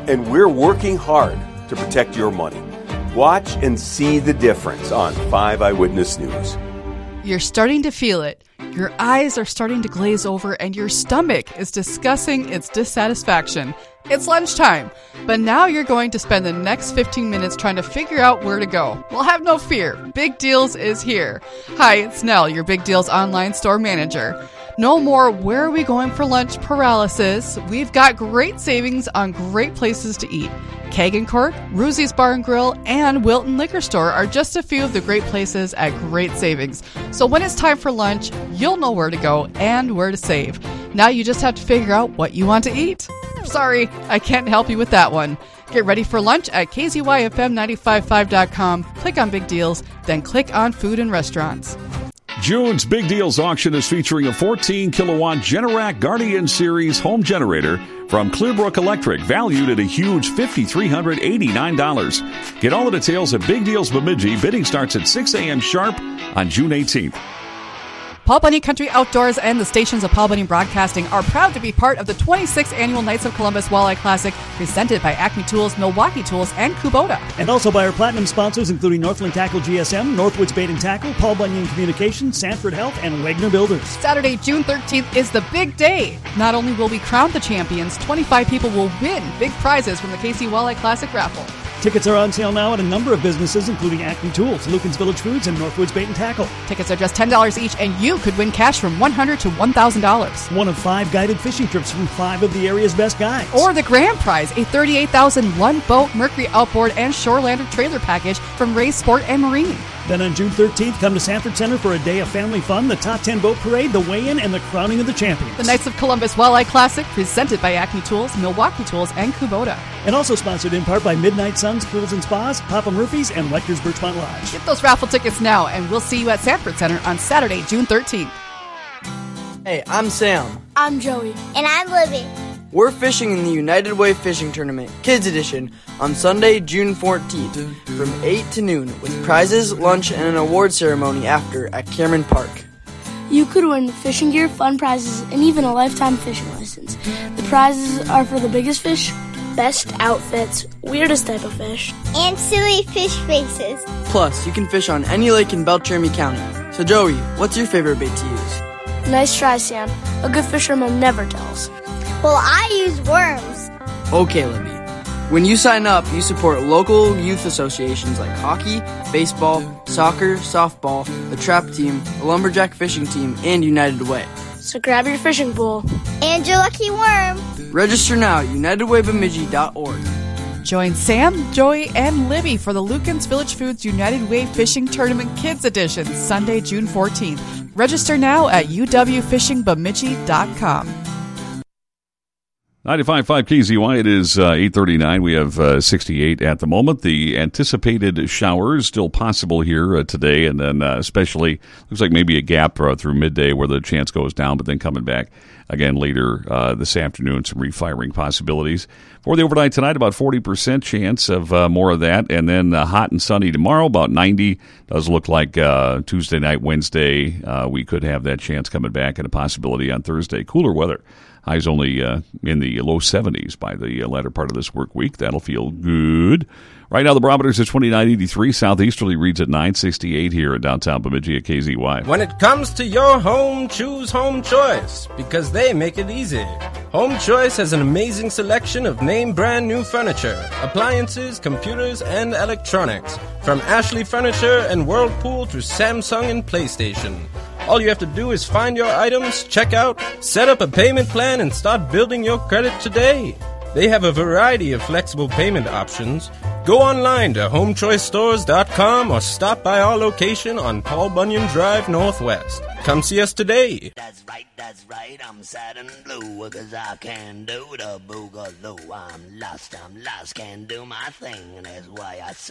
and we're working hard to protect your money. Watch and see the difference on 5 Eyewitness News. You're starting to feel it. Your eyes are starting to glaze over and your stomach is discussing its dissatisfaction. It's lunchtime, but now you're going to spend the next 15 minutes trying to figure out where to go. Well, have no fear. Big Deals is here. Hi, it's Nell, your Big Deals online store manager. No more where are we going for lunch paralysis. We've got great savings on great places to eat. Kagan Court, Ruzzi's Bar and Grill, and Wilton Liquor Store are just a few of the great places at great savings. So when it's time for lunch, you'll know where to go and where to save. Now you just have to figure out what you want to eat. Sorry, I can't help you with that one. Get ready for lunch at KZYFM955.com. Click on Big Deals, then click on Food and Restaurants. June's Big Deals auction is featuring a 14-kilowatt Generac Guardian Series home generator from Clearbrook Electric, valued at a huge $5,389. Get all the details at Big Deals Bemidji. Bidding starts at 6 a.m. sharp on June 18th. Paul Bunyan Country Outdoors and the stations of Paul Bunyan Broadcasting are proud to be part of the 26th Annual Knights of Columbus Walleye Classic, presented by Acme Tools, Milwaukee Tools, and Kubota. And also by our platinum sponsors, including Northland Tackle GSM, Northwoods Bait and Tackle, Paul Bunyan Communications, Sanford Health, and Wagner Builders. Saturday, June 13th is the big day. Not only will we crown the champions, 25 people will win big prizes from the KC Walleye Classic raffle. Tickets are on sale now at a number of businesses, including Acme Tools, Lucan's Village Foods, and Northwoods Bait and Tackle. Tickets are just $10 each, and you could win cash from $100 to $1,000. One of 5 guided fishing trips from 5 of the area's best guides. Or the grand prize, a $38,000 one-boat Mercury outboard and Shorelander trailer package from Ray's Sport and Marine. Then on June 13th, come to Sanford Center for a day of family fun, the Top 10 Boat Parade, the weigh-in, and the crowning of the champions. The Knights of Columbus Walleye Classic, presented by Acme Tools, Milwaukee Tools, and Kubota. And also sponsored in part by Midnight Suns Pools and Spas, Papa Murphy's, and Rector's Birchmont Lodge. Get those raffle tickets now, and we'll see you at Sanford Center on Saturday, June 13th. Hey, I'm Sam. I'm Joey. And I'm Libby. We're fishing in the United Way Fishing Tournament, Kids Edition, on Sunday, June 14th, from 8 to noon, with prizes, lunch, and an award ceremony after at Cameron Park. You could win fishing gear, fun prizes, and even a lifetime fishing license. The prizes are for the biggest fish, best outfits, weirdest type of fish, and silly fish faces. Plus, you can fish on any lake in Beltrami County. So, Joey, what's your favorite bait to use? Nice try, Sam. A good fisherman never tells. Well, I use worms. Okay, Libby. When you sign up, you support local youth associations like hockey, baseball, soccer, softball, the trap team, the lumberjack fishing team, and United Way. So grab your fishing pole. And your lucky worm. Register now at unitedwaybemidji.org. Join Sam, Joey, and Libby for the Lucan's Village Foods United Way Fishing Tournament Kids Edition, Sunday, June 14th. Register now at uwfishingbemidji.com. 95.5 KZY, it is 8:39. We have 68 at the moment. The anticipated showers still possible here today, and then especially looks like maybe a gap through midday where the chance goes down, but then coming back again later this afternoon, some refiring possibilities. For the overnight tonight, about 40% chance of more of that, and then hot and sunny tomorrow, about 90. Does look like Tuesday night, Wednesday, we could have that chance coming back, and a possibility on Thursday. Cooler weather. Highs only in the low 70s by the latter part of this work week. That'll feel good. Right now, the barometer's at 29.83. Southeasterly reads at 9.68 here in downtown Bemidji at KZY. When it comes to your home, choose Home Choice, because they make it easy. Home Choice has an amazing selection of name brand new furniture, appliances, computers, and electronics, from Ashley Furniture and Whirlpool to Samsung and PlayStation. All you have to do is find your items, check out, set up a payment plan, and start building your credit today. They have a variety of flexible payment options. Go online to homechoicestores.com or stop by our location on Paul Bunyan Drive Northwest. Come see us today. That's right, I'm sad and blue, 'cause I can't do the boogaloo. I'm lost, can't do my thing, and that's why I